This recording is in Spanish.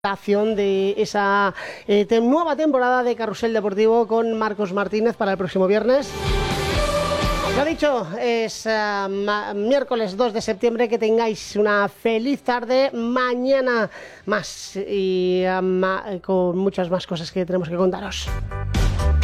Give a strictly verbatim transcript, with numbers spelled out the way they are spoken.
de esa eh, te nueva temporada de Carrusel Deportivo con Marcos Martínez para el próximo viernes. Lo dicho, es uh, miércoles dos de septiembre. Que tengáis una feliz tarde. Mañana más y uh, ma con muchas más cosas que tenemos que contaros.